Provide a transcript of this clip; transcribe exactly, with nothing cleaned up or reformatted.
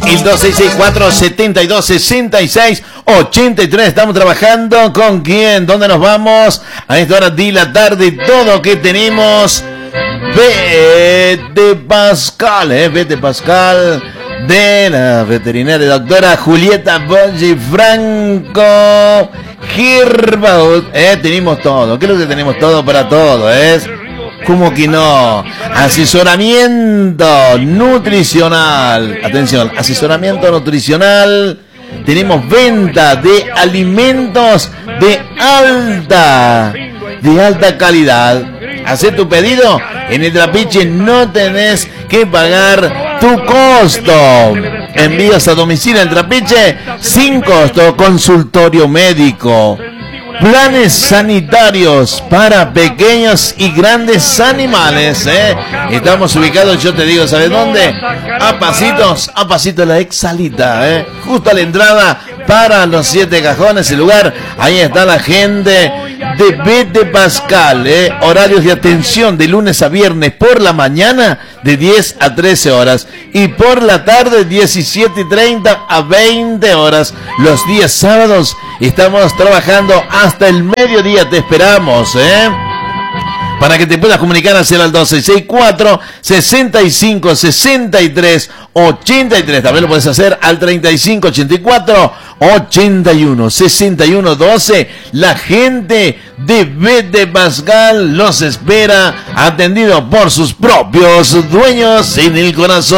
el dos seis seis cuatro, siete dos, seis seis, ocho tres. Estamos trabajando con quién, dónde nos vamos a esta hora de la tarde. Todo que tenemos. Vete Pascal, eh, Vete Pascal de la veterinaria doctora Julieta Bongi Franco Girbaud. Eh, tenemos todo, creo que tenemos todo para todo, ¿eh? ¿Cómo que no? Asesoramiento nutricional. Atención, asesoramiento nutricional. Tenemos venta de alimentos de alta, de alta calidad. Hacé tu pedido en el Trapiche, no tenés que pagar tu costo. Envíos a domicilio en Trapiche sin costo. Consultorio médico. Planes sanitarios para pequeños y grandes animales, ¿eh? Estamos ubicados, yo te digo, ¿sabes dónde? A pasitos, a pasitos la Exalita, ¿eh? Justo a la entrada para los siete cajones, el lugar. Ahí está la gente de Vete Pascal, ¿eh? Horarios de atención de lunes a viernes por la mañana de diez a trece horas y por la tarde diecisiete y treinta a veinte horas. Los días sábados estamos trabajando hasta el mediodía. Te esperamos, ¿eh? Para que te puedas comunicar hacia el dos seis seis cuatro, sesenta y cinco, sesenta y tres, ochenta y tres. También lo puedes hacer al treinta y cinco, ochenta y cuatro, ochenta y uno, sesenta y uno, doce. La gente de Vete Pascal los espera, atendido por sus propios dueños en el corazón.